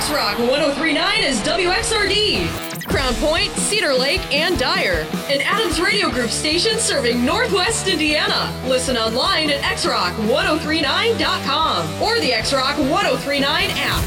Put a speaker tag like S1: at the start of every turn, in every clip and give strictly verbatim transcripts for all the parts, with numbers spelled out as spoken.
S1: X-Rock one oh three point nine is W X R D. Crown Point, Cedar Lake, and Dyer. An Adams Radio Group station serving Northwest Indiana. Listen online at x rock one oh three nine dot com or the X-Rock one oh three nine app.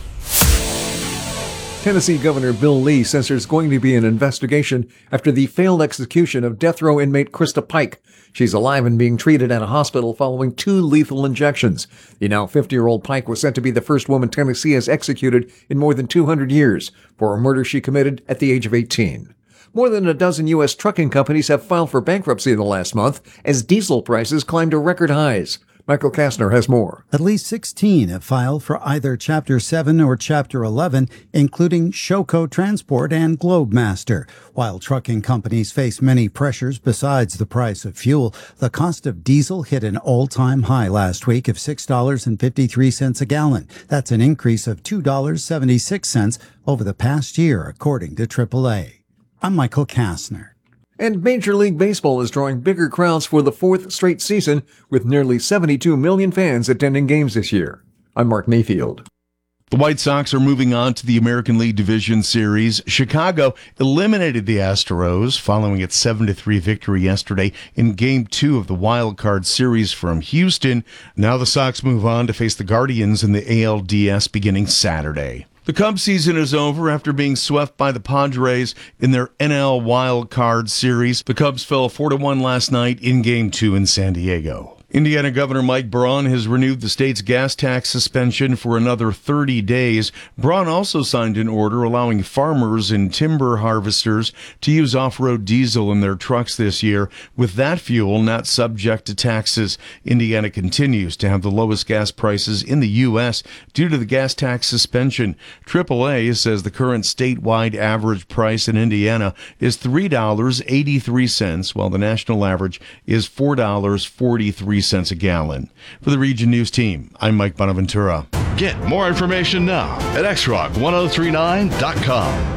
S2: Tennessee Governor Bill Lee says there's going to be an investigation after the failed execution of death row inmate Krista Pike. She's alive and being treated at a hospital following two lethal injections. The now fifty-year-old Pike was said to be the first woman Tennessee has executed in more than two hundred years for a murder she committed at the age of eighteen. More than a dozen U S trucking companies have filed for bankruptcy in the last month as diesel prices climbed to record highs. Michael Kastner has more.
S3: At least sixteen have filed for either Chapter seven or Chapter eleven, including Showco Transport and Globemaster. While trucking companies face many pressures besides the price of fuel, the cost of diesel hit an all-time high last week of six dollars and fifty-three cents a gallon. That's an increase of two dollars and seventy-six cents over the past year, according to triple A. I'm Michael Kastner.
S2: And Major League Baseball is drawing bigger crowds for the fourth straight season, with nearly seventy-two million fans attending games this year. I'm Mark Mayfield.
S4: The White Sox are moving on to the American League Division Series. Chicago eliminated the Astros following its seven to three victory yesterday in Game two of the Wild Card Series from Houston. Now the Sox move on to face the Guardians in the A L D S beginning Saturday. The Cubs season is over after being swept by the Padres in their N L Wild Card Series. The Cubs fell four to one last night in Game two in San Diego. Indiana Governor Mike Braun has renewed the state's gas tax suspension for another thirty days. Braun also signed an order allowing farmers and timber harvesters to use off-road diesel in their trucks this year, with that fuel not subject to taxes. Indiana continues to have the lowest gas prices in the U S due to the gas tax suspension. triple A says the current statewide average price in Indiana is three dollars and eighty-three cents, while the national average is four dollars and forty-three cents a gallon. For the Region News Team, I'm Mike Bonaventura.
S5: Get more information now at x rock one oh three nine dot com.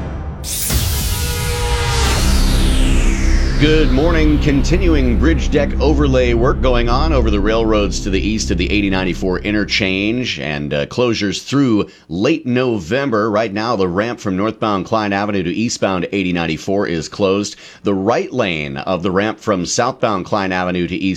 S6: Good morning. Continuing bridge deck overlay work going on over the railroads to the east of the eighty ninety-four interchange, and uh, closures through late November. Right now, the ramp from northbound Klein Avenue to eastbound eighty ninety-four is closed. The right lane of the ramp from southbound Klein Avenue to east